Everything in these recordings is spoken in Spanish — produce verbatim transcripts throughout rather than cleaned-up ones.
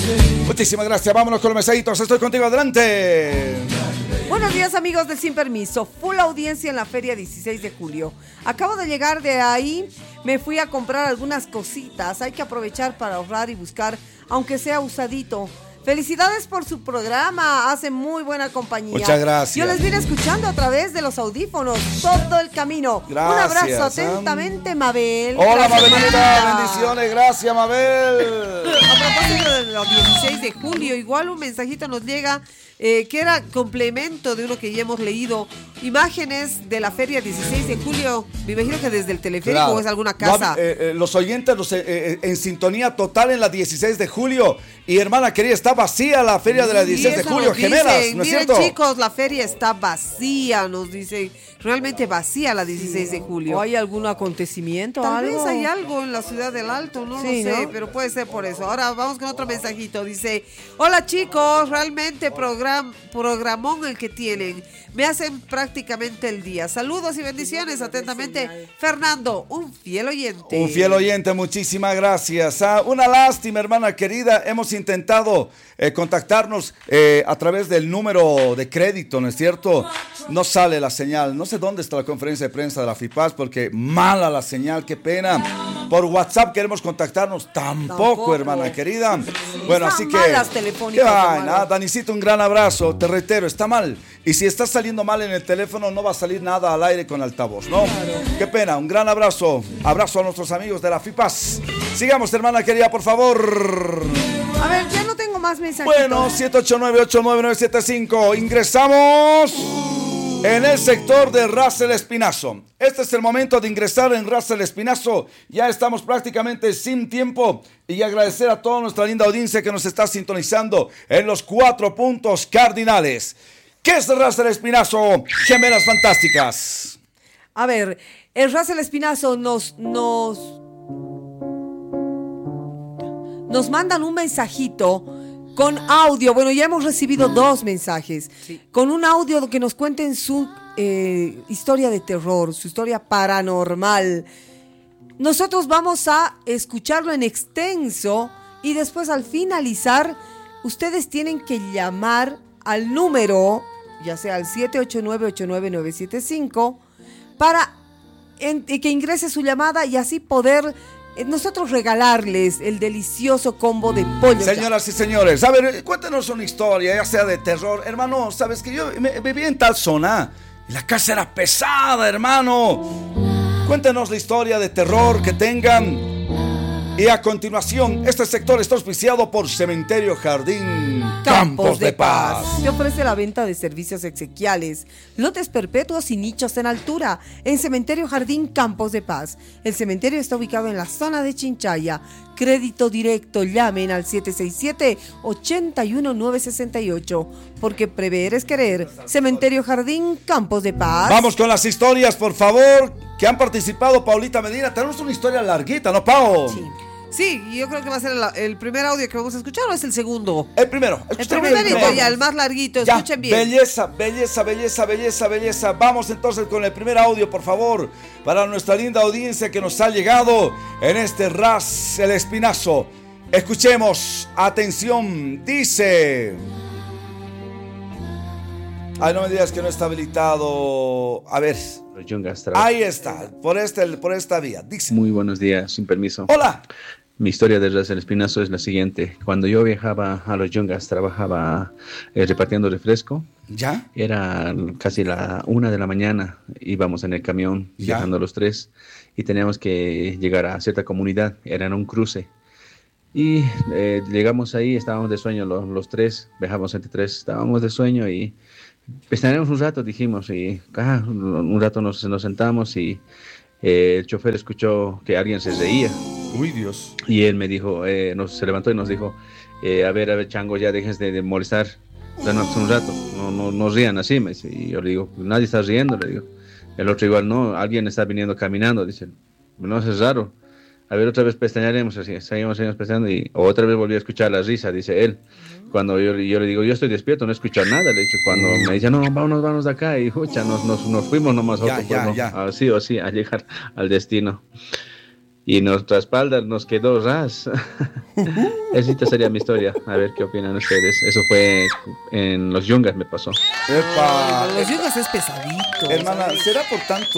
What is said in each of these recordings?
Muchísimas gracias, vámonos con los mensajitos. Estoy contigo, adelante. Buenos días, amigos de Sin Permiso. Full audiencia en la feria dieciséis de julio. Acabo de llegar de ahí, me fui a comprar algunas cositas. Hay que aprovechar para ahorrar y buscar, aunque sea usadito. Felicidades por su programa, hace muy buena compañía. Muchas gracias. Yo les vine escuchando a través de los audífonos todo el camino. Gracias. Un abrazo atentamente, Mabel. Hola, Gracias, Mabelita, Mabel. bendiciones, gracias, Mabel. A propósito de los dieciséis de julio, igual un mensajito nos llega eh, que era complemento de uno que ya hemos leído. Imágenes de la feria dieciséis de julio, me imagino que desde el teleférico Claro. o es alguna casa. No, eh, eh, los oyentes los, eh, eh, en sintonía total en la dieciséis de julio. Y hermana querida, está vacía la feria de la dieciséis de julio, nos dicen, gemelas, ¿no es miren, cierto? chicos, la feria está vacía, nos dicen. Realmente vacía la dieciséis de julio. ¿O hay algún acontecimiento? Tal algo? vez hay algo en la ciudad del Alto, no Sí, lo sé, ¿no? pero puede ser por eso. Ahora vamos con otro mensajito. Dice, hola chicos, realmente program, programón el que tienen. Me hacen prácticamente el día. Saludos y bendiciones. Atentamente, Fernando, un fiel oyente. Un fiel oyente, muchísimas gracias. Ah, una lástima, hermana querida. Hemos intentado eh, contactarnos eh, a través del número de crédito, ¿no es cierto? No sale la señal. No sé dónde está la conferencia de prensa de la FIPAS porque mala la señal, qué pena. Por WhatsApp queremos contactarnos, tampoco, Tampoco. hermana querida. Bueno, Están así que... malas telefónicas, ¿Qué vaina? hermano. Danicito, un gran abrazo. Te reitero, está mal. Y si está saliendo mal en el teléfono, no va a salir nada al aire con altavoz, ¿no? Qué pena, un gran abrazo. Abrazo a nuestros amigos de la FIPAS. Sigamos, hermana querida, por favor. A ver, ya no tengo más mensajitos. Bueno, siete ocho nueve, ocho nueve nueve siete cinco. Ingresamos en el sector de Ras El Espinazo. Este es el momento de ingresar en Ras El Espinazo. Ya estamos prácticamente sin tiempo. Y agradecer a toda nuestra linda audiencia que nos está sintonizando en los cuatro puntos cardinales. ¿Qué es Ras El Espinazo? Gemelas fantásticas. A ver, el Ras El Espinazo nos, nos, nos mandan un mensajito con audio. Bueno, ya hemos recibido dos mensajes. Sí. Con un audio que nos cuenten su eh, historia de terror, su historia paranormal. Nosotros vamos a escucharlo en extenso y después al finalizar, ustedes tienen que llamar al número, ya sea al siete ocho nueve, ocho nueve nueve siete cinco, para en, que ingrese su llamada y así poder eh, nosotros regalarles el delicioso combo de pollo. Señoras y señores, a ver, cuéntenos una historia, ya sea de terror. Hermano, ¿sabes que yo me- vivía en tal zona y la casa era pesada, hermano? Cuéntenos la historia de terror que tengan. Y a continuación, este sector está auspiciado por Cementerio Jardín Campos de Paz. Te ofrece la venta de servicios exequiales, lotes perpetuos y nichos en altura en Cementerio Jardín Campos de Paz. El cementerio está ubicado en la zona de Chinchaya. Crédito directo, llamen al siete seis siete, ocho uno nueve seis ocho, porque prever es querer. Cementerio Jardín Campos de Paz. Vamos con las historias, por favor, que han participado Paulita Medina. Tenemos una historia larguita, ¿no, Pau? Sí. Sí, y yo creo que va a ser el, el primer audio que vamos a escuchar, ¿o es el segundo? El primero. El Escuchemos primerito, primero. ya, el más larguito, Ya, escuchen bien. Belleza, belleza, belleza, belleza, belleza. Vamos entonces con el primer audio, por favor, para nuestra linda audiencia que nos ha llegado en este Ras El Espinazo. Escuchemos, atención, dice... Ay, no me digas que no está habilitado. A ver, Los Yungas trabajan. ahí está, por, este, por esta vía. Dice. Muy buenos días, sin permiso. Hola. Mi historia de Ras El Espinazo es la siguiente. Cuando yo viajaba a Los Yungas, trabajaba eh, repartiendo refresco. ¿Ya? Era casi la una de la mañana. Íbamos en el camión, Ya. viajando los tres. Y teníamos que llegar a cierta comunidad. Era en un cruce. Y eh, llegamos ahí, estábamos de sueño los, los tres. Viajamos entre tres, estábamos de sueño y... Estaremos un rato, dijimos, y ah, un rato nos, nos sentamos y eh, el chofer escuchó que alguien se reía. Uy, Dios. Y él me dijo, eh, nos, se levantó y nos dijo, eh, a ver, a ver, chango, ya dejes de, de molestar, danos un rato, no, no, no rían así, me dice. Y yo le digo, nadie está riendo, le digo. El otro igual, no, alguien está viniendo caminando, dice, no, eso es raro. A ver, otra vez pestañaremos, así, seguimos, seguimos pestañando y otra vez volví a escuchar la risa, dice él. Cuando yo, yo le digo, yo estoy despierto, no he escuchado nada, le he dicho, cuando me dice, no, vámonos, vámonos de acá, y pucha, nos, nos, nos fuimos nomás a Ya, otro ya, pueblo, ya. así o así, a llegar al destino. y nuestra espalda nos quedó ras. Esa sería mi historia. A ver qué opinan ustedes. Eso fue en los Yungas, me pasó. Epa, Los Yungas es pesadito. hermana, ¿sabes? ¿será por tanto,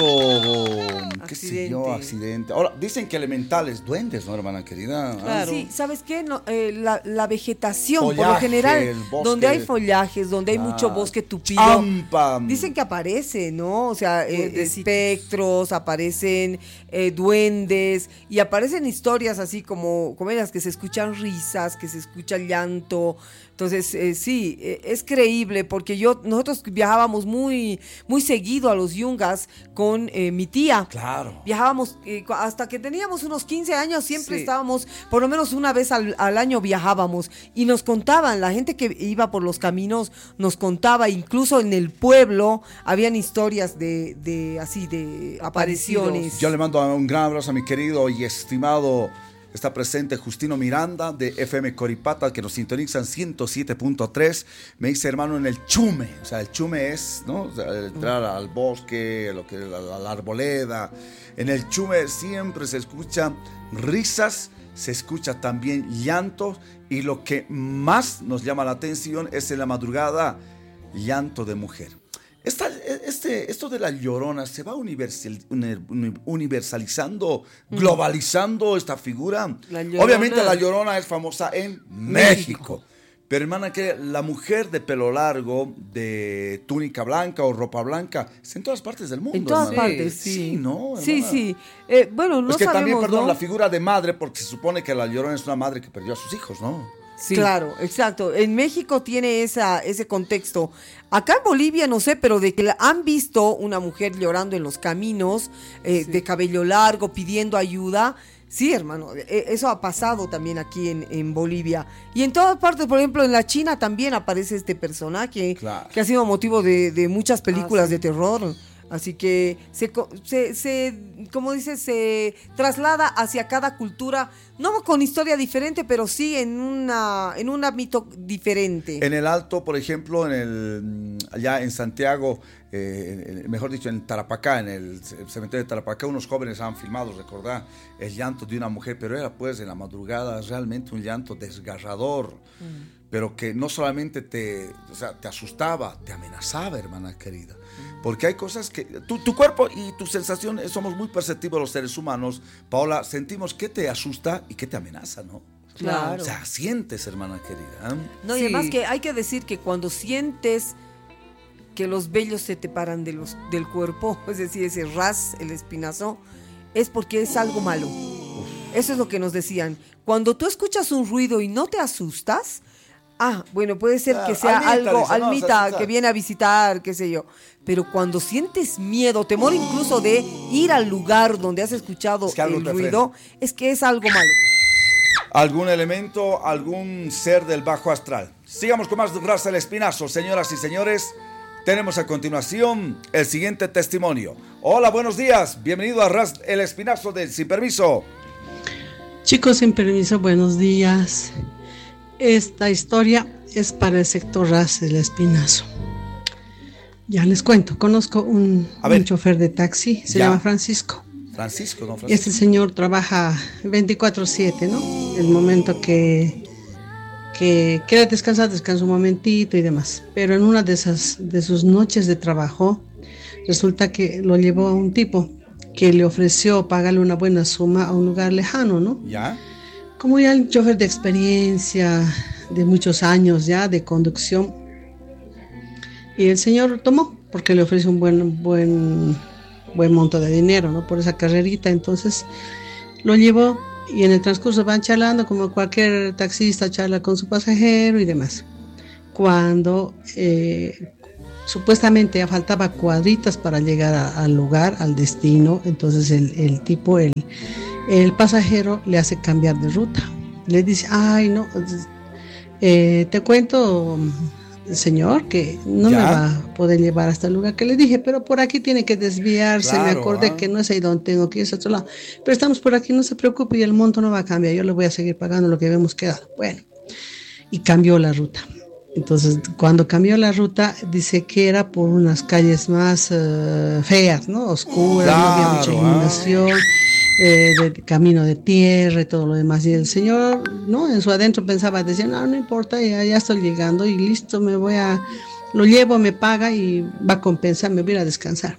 qué sé yo, Accidente. accidente? Ahora, dicen que elementales, duendes, ¿no, hermana querida? Ah, Claro. Sí, ¿sabes qué? No, eh, la, la vegetación, por lo Follaje, general, el bosque. donde hay follajes, donde hay Ah, mucho bosque tupido, champa. dicen que aparece, ¿no? O sea, eh, Duendecitos. espectros, aparecen eh, duendes, y aparecen historias así como, como las que se escuchan risas, que se escucha llanto. Entonces, eh, sí, eh, es creíble, porque yo nosotros viajábamos muy, muy seguido a los Yungas con eh, mi tía. Claro. Viajábamos eh, cu- hasta que teníamos unos quince años, siempre Sí. estábamos, por lo menos una vez al, al año viajábamos y nos contaban, la gente que iba por los caminos nos contaba, incluso en el pueblo habían historias de, de así, de apariciones. Yo le mando un gran abrazo a mi querido y estimado, está presente Justino Miranda de F M Coripata, que nos sintonizan ciento siete punto tres. Me dice, hermano, en el Chume. O sea, el Chume es, ¿no? O sea, entrar al bosque, lo que, la, la- la arboleda. En el Chume siempre se escuchan risas, se escucha también llanto, y lo que más nos llama la atención es en la madrugada, llanto de mujer. Esta- este, esto de la Llorona se va universal- uni- uni- universalizando, globalizando esta figura. La Llorona. Obviamente la Llorona es famosa en México. Pero hermana, que la mujer de pelo largo, de túnica blanca o ropa blanca, es en todas partes del mundo. En todas hermana. partes, sí. Sí, ¿no, Sí, hermana? sí. Eh, bueno, no es que sabemos, también, perdón, ¿no? la figura de madre, porque se supone que la Llorona es una madre que perdió a sus hijos, ¿no? Sí. Claro, exacto. En México tiene esa, ese contexto. Acá en Bolivia no sé, pero de que la- han visto una mujer llorando en los caminos, eh, Sí. de cabello largo, pidiendo ayuda. Sí, hermano, eh, eso ha pasado también aquí en, en Bolivia. Y en todas partes, por ejemplo, en la China también aparece este personaje Claro. que ha sido motivo de, de muchas películas Ah, sí. de terror. Así que se, co- se, se, como dices, se traslada hacia cada cultura, no con historia diferente, pero sí en una en un ámbito diferente. En el Alto, por ejemplo, en el mm, allá en Santiago, eh, en- mejor dicho, en Tarapacá, en el c- cementerio de Tarapacá, unos jóvenes han filmado, recordá, el llanto de una mujer, pero era pues en la madrugada realmente un llanto desgarrador, pero que no solamente te, o sea, te asustaba, te amenazaba, hermana querida. Porque hay cosas que tu, tu cuerpo y tu sensación, eh, somos muy perceptivos los seres humanos. Paola, sentimos qué te asusta y qué te amenaza, ¿no? Claro. O sea, sientes, hermana querida. ¿eh? No, y Sí. además que hay que decir que cuando sientes que los vellos se te paran de los, del cuerpo, es decir, ese ras, el espinazo, es porque es algo malo. Eso es lo que nos decían. Cuando tú escuchas un ruido y no te asustas, ah, bueno, puede ser Claro, que sea almita, algo, dice, no, almita, o sea, o sea. que viene a visitar, qué sé yo. Pero cuando sientes miedo, temor incluso de ir al lugar donde has escuchado Es que algo el te ruido, es que es algo malo. Algún elemento, algún ser del bajo astral. Sigamos con más de Ras el Espinazo, señoras y señores. Tenemos a continuación el siguiente testimonio. Hola, buenos días. Bienvenido a Ras el Espinazo de Sin Permiso. Chicos, sin permiso, buenos días. Esta historia es para el sector Ras el Espinazo. Ya les cuento, conozco un, A ver. un chofer de taxi, se Ya. llama Francisco. Francisco, don Francisco. Este señor trabaja veinticuatro siete, ¿no? El momento que, que quiera descansar, descansa un momentito y demás. Pero en una de esas de sus noches de trabajo, resulta que lo llevó a un tipo que le ofreció pagarle una buena suma a un lugar lejano, ¿no? ¿Ya? Como ya el chofer de experiencia, de muchos años ya de conducción, y el señor tomó, porque le ofrece un buen, buen, buen monto de dinero, ¿no? Por esa carrerita. Entonces lo llevó y en el transcurso van charlando como cualquier taxista charla con su pasajero y demás. Cuando eh, supuestamente ya faltaba cuadritas para llegar a- al lugar, al destino, entonces el, el tipo, el, el pasajero le hace cambiar de ruta. Le dice, ay, no, eh, te cuento, señor, que no ¿Ya? me va a poder llevar hasta el lugar que le dije, pero por aquí tiene que desviarse. Claro, me acordé ah. que no es ahí donde tengo que ir, es a otro lado. Pero estamos por aquí, no se preocupe, y el monto no va a cambiar, yo le voy a seguir pagando lo que habíamos quedado. Bueno, y cambió la ruta. Entonces, cuando cambió la ruta, dice que era por unas calles más eh, feas, ¿no? Oscuras, no había mucha Claro, iluminación. eh, de camino de tierra y todo lo demás. Y el señor, ¿no? En su adentro pensaba, decía, no, no importa, ya, ya estoy llegando y listo, me voy a, lo llevo, me paga y va a compensar, me voy a ir a descansar.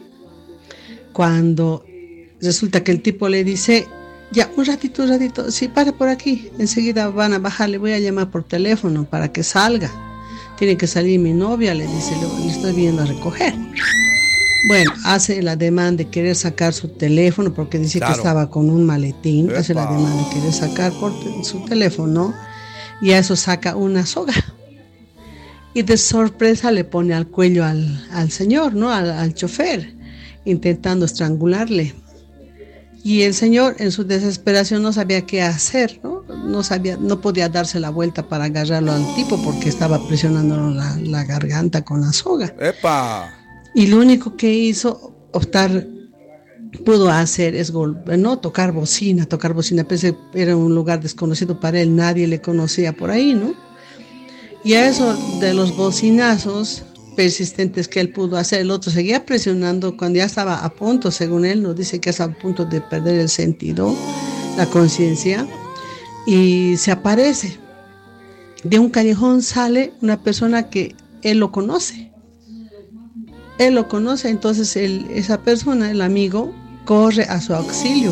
Cuando resulta que el tipo le dice, ya, un ratito, un ratito, sí, para por aquí, enseguida van a bajar, le voy a llamar por teléfono para que salga. Tiene que salir mi novia, le dice, le, le estoy viendo a recoger. Bueno, hace la demanda de querer sacar su teléfono porque dice claro. que estaba con un maletín. Epa. Hace la demanda de querer sacar por te- su teléfono y a eso saca una soga. Y de sorpresa le pone al cuello al, al señor, ¿no? Al, al chofer, intentando estrangularle. Y el señor en su desesperación no sabía qué hacer, ¿no? No sabía, no podía darse la vuelta para agarrarlo al tipo porque estaba presionando la, la garganta con la soga. ¡Epa! Y lo único que hizo optar, pudo hacer es no tocar bocina, tocar bocina, pensé era un lugar desconocido para él, nadie le conocía por ahí, ¿no? Y a eso de los bocinazos persistentes que él pudo hacer, el otro seguía presionando cuando ya estaba a punto, según él, nos dice que estaba a punto de perder el sentido, la conciencia, y se aparece. De un callejón sale una persona que él lo conoce. Él lo conoce, entonces él, esa persona, el amigo, corre a su auxilio.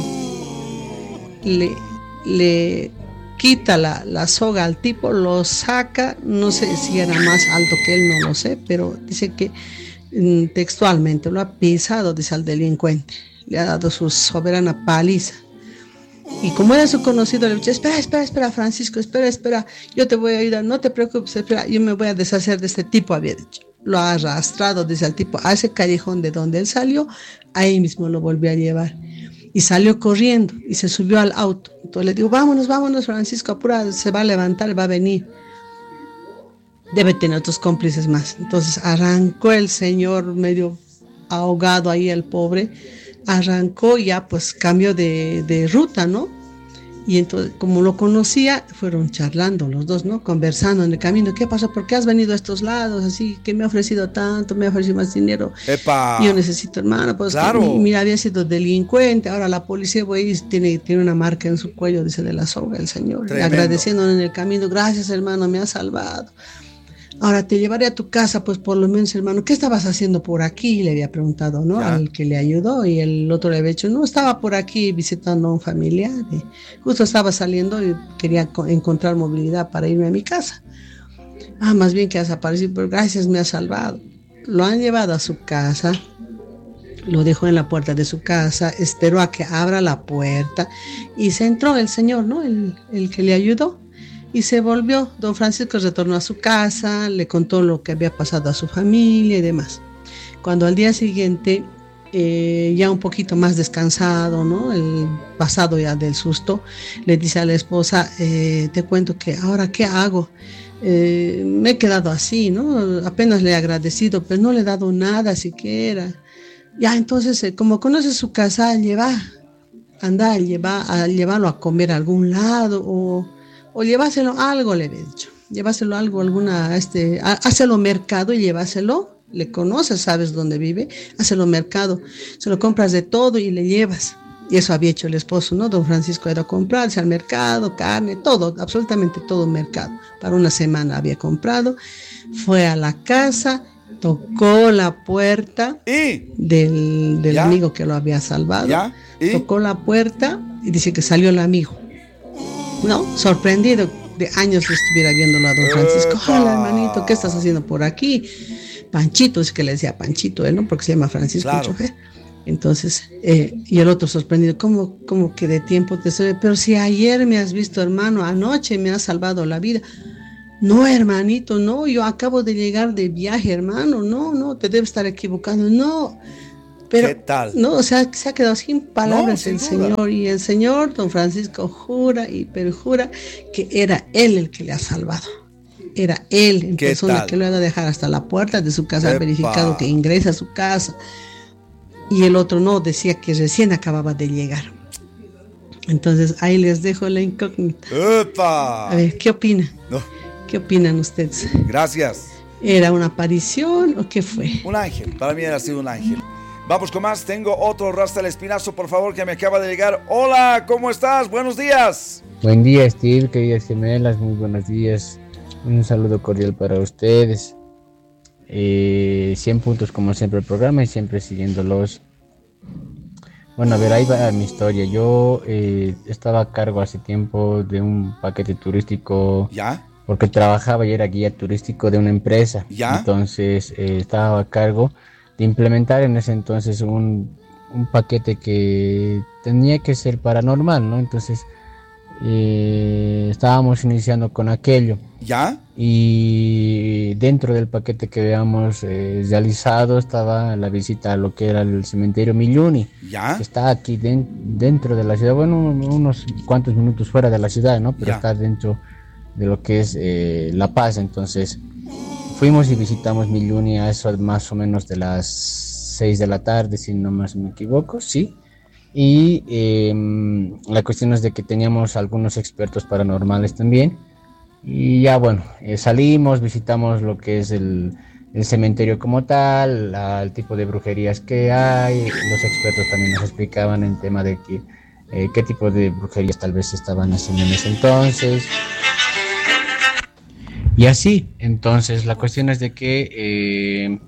Le, le quita la, la soga al tipo, lo saca, no sé si era más alto que él, no lo sé, pero dice que mm, textualmente lo ha pisado, dice al delincuente, le ha dado su soberana paliza. Y como era su conocido, le dice, espera, espera, espera, Francisco, espera, espera, yo te voy a ayudar, no te preocupes, espera, yo me voy a deshacer de este tipo, había dicho. Lo ha arrastrado desde el tipo a ese callejón de donde él salió, ahí mismo lo volvió a llevar. Y salió corriendo y se subió al auto. Entonces le digo, vámonos, vámonos, Francisco, apura, se va a levantar, va a venir. Debe tener otros cómplices más. Entonces arrancó el señor medio ahogado ahí, el pobre, arrancó ya, pues cambió de, de ruta, ¿no? Y entonces, como lo conocía, fueron charlando los dos, ¿no? Conversando en el camino. ¿Qué pasó? ¿Por qué has venido a estos lados? Así, que me ha ofrecido tanto, me ha ofrecido más dinero. ¡Epa! Yo necesito, hermano, pues claro. que, mira, había sido delincuente, ahora la policía, güey, tiene, tiene una marca en su cuello, dice, de la soga el señor. Agradeciéndole en el camino, gracias, hermano, me has salvado. Ahora te llevaré a tu casa, pues por lo menos, hermano, ¿qué estabas haciendo por aquí? Le había preguntado, ¿no? Ya. Al que le ayudó, y el otro le había dicho, no, estaba por aquí visitando a un familiar, y justo estaba saliendo y quería co- encontrar movilidad para irme a mi casa. Ah, más bien que has aparecido, pero gracias, me has salvado. Lo han llevado a su casa, lo dejó en la puerta de su casa, esperó a que abra la puerta, y se entró el señor, ¿no? El, el que le ayudó. Y se volvió, don Francisco retornó a su casa, le contó lo que había pasado a su familia y demás. Cuando al día siguiente, eh, ya un poquito más descansado, ¿no? El pasado ya del susto, le dice a la esposa, eh, te cuento que ahora qué hago, eh, me he quedado así, ¿no? Apenas le he agradecido, pero no le he dado nada siquiera. Ya entonces, eh, como conoce su casa, lleva, anda a, llevar, a llevarlo a comer a algún lado o... o lleváselo algo, le había dicho, lleváselo algo, alguna, este, hácelo mercado y lleváselo, le conoces, sabes dónde vive, hácelo mercado, se lo compras de todo y le llevas. Y eso había hecho el esposo, ¿no? Don Francisco era comprarse al mercado, carne, todo, absolutamente todo mercado. Para una semana había comprado, fue a la casa, tocó la puerta ¿Y? del, del amigo que lo había salvado, ¿Ya? ¿Y? Tocó la puerta y dice que salió el amigo. No, sorprendido, de años le estuviera viéndolo a don Francisco. Hola, hermanito, ¿qué estás haciendo por aquí? Panchito, es que le decía Panchito, él, ¿no? Porque se llama Francisco, claro. El chofer. Entonces, eh, y el otro sorprendido, ¿cómo, cómo que de tiempo te estoy? Pero si ayer me has visto, hermano, anoche me has salvado la vida. No, hermanito, no, yo acabo de llegar de viaje, hermano, no, no, te debes estar equivocando, no. Pero, ¿qué tal? No, o sea, se ha quedado sin palabras no, el sin duda. señor, y el señor, don Francisco, jura y perjura que era él el que le ha salvado. Era él en persona que lo ha de dejar hasta la puerta de su casa, ha verificado que ingresa a su casa. Y el otro no, decía que recién acababa de llegar. Entonces ahí les dejo la incógnita. ¡Epa! A ver, ¿qué opinan? No. ¿Qué opinan ustedes? Gracias. ¿Era una aparición o qué fue? Un ángel, para mí era así un ángel. Vamos con más. Tengo otro Ras el Espinazo, por favor, que me acaba de llegar. Hola, ¿cómo estás? Buenos días. Buen día, Steve, queridas gemelas, muy buenos días. Un saludo cordial para ustedes. Eh, cien puntos como siempre el programa y siempre siguiéndolos. Bueno, a ver, ahí va mi historia. Yo eh, estaba a cargo hace tiempo de un paquete turístico. ¿Ya? Porque trabajaba y era guía turístico de una empresa. ¿Ya? Entonces eh, estaba a cargo de implementar en ese entonces un, un paquete que tenía que ser paranormal, ¿no? Entonces eh, estábamos iniciando con aquello. ¿Ya? Y dentro del paquete que habíamos eh, realizado estaba la visita a lo que era el cementerio Milluni. ¿Ya? Que está aquí den- dentro de la ciudad, bueno, unos cuantos minutos fuera de la ciudad, ¿no? Pero Ya. está dentro de lo que es eh, La Paz. Entonces fuimos y visitamos Milluni a eso más o menos de las seis de la tarde, si no más me equivoco, sí. Y eh, la cuestión es de que teníamos algunos expertos paranormales también. Y ya bueno, eh, salimos, visitamos lo que es el, el cementerio como tal, la- el tipo de brujerías que hay. Los expertos también nos explicaban en tema de que, eh, qué tipo de brujerías tal vez estaban haciendo en ese entonces. Y así, entonces la cuestión es de que eh,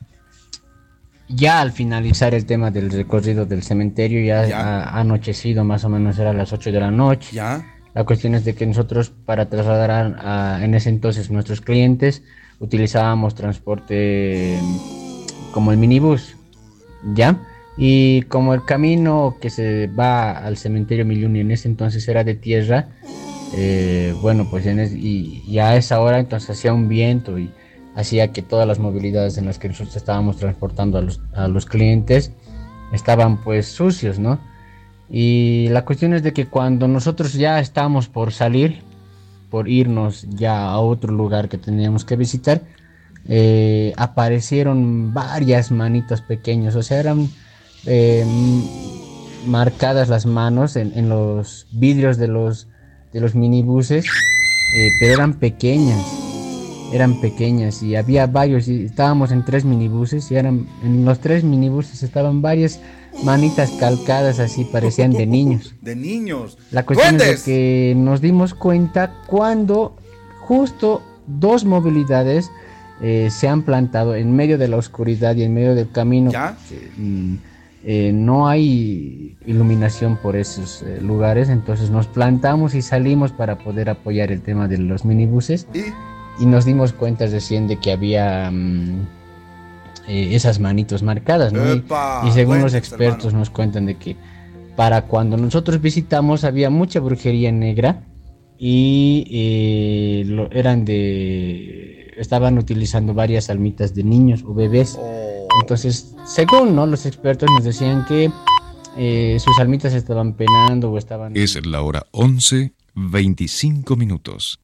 ya al finalizar el tema del recorrido del cementerio, ya, Ya. ha anochecido, más o menos era las ocho de la noche. ¿Ya? La cuestión es de que nosotros para trasladar a, a- en ese entonces nuestros clientes utilizábamos transporte mm, como el minibús, ¿ya? Y como el camino que se va al cementerio Milluni en ese entonces era de tierra, eh, bueno, pues en es- y, y a esa hora entonces hacía un viento y hacía que todas las movilidades en las que nosotros estábamos transportando a los, a los clientes estaban pues sucios, ¿no? Y la cuestión es de que cuando nosotros ya estábamos por salir, por irnos ya a otro lugar que teníamos que visitar, eh, aparecieron varias manitas pequeñas, o sea, eran eh, m- marcadas las manos en, en los vidrios de los, de los minibuses, eh, pero eran pequeñas, eran pequeñas y había varios, y estábamos en tres minibuses y eran, en los tres minibuses estaban varias manitas calcadas así, parecían de niños. De niños. La cuestión ¡Duendes! es de que nos dimos cuenta cuando justo dos movilidades eh, se han plantado en medio de la oscuridad y en medio del camino. ¿Ya? Mm, eh, no hay iluminación por esos eh, lugares, entonces nos plantamos y salimos para poder apoyar el tema de los minibuses ¿Y? y nos dimos cuenta recién de que había mm, eh, esas manitos marcadas, ¿no? Y- ¡Epa! Y según los Duendes, expertos hermano. nos cuentan de que para cuando nosotros visitamos había mucha brujería negra y eh, lo- eran de estaban utilizando varias almitas de niños o bebés. Oh. Entonces, según, ¿no? Los expertos nos decían que eh, sus almitas estaban penando o estaban Es la hora once, veinticinco minutos.